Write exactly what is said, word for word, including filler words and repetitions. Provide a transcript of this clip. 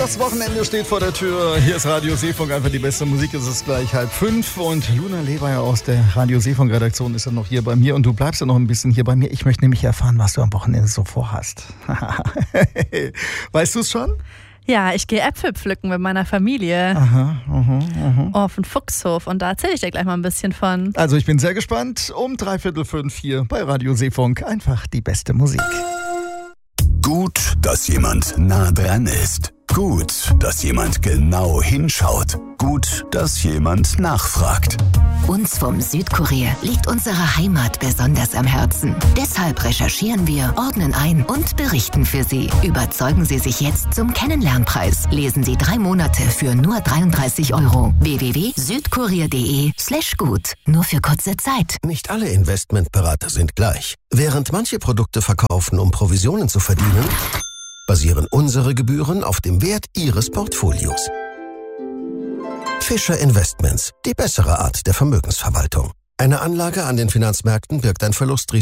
Das Wochenende steht vor der Tür. Hier ist Radio Seefunk, einfach die beste Musik. Es ist gleich halb fünf und Luna Leber aus der Radio Seefunk-Redaktion ist ja noch hier bei mir und du bleibst ja noch ein bisschen hier bei mir. Ich möchte nämlich erfahren, was du am Wochenende so vorhast. Weißt du es schon? Ja, ich gehe Äpfel pflücken mit meiner Familie. Aha, aha, aha. Auf den Fuchshof und da erzähle ich dir gleich mal ein bisschen von. Also ich bin sehr gespannt. Um dreiviertel fünf hier bei Radio Seefunk. Einfach die beste Musik. Gut, dass jemand nah dran ist. Gut, dass jemand genau hinschaut. Gut, dass jemand nachfragt. Uns vom Südkurier liegt unsere Heimat besonders am Herzen. Deshalb recherchieren wir, ordnen ein und berichten für Sie. Überzeugen Sie sich jetzt zum Kennenlernpreis. Lesen Sie drei Monate für nur dreiunddreißig Euro. w w w punkt südkurier punkt de slash gut. Nur für kurze Zeit. Nicht alle Investmentberater sind gleich. Während manche Produkte verkaufen, um Provisionen zu verdienen, basieren unsere Gebühren auf dem Wert Ihres Portfolios. Fischer Investments, die bessere Art der Vermögensverwaltung. Eine Anlage an den Finanzmärkten birgt ein Verlustrisiko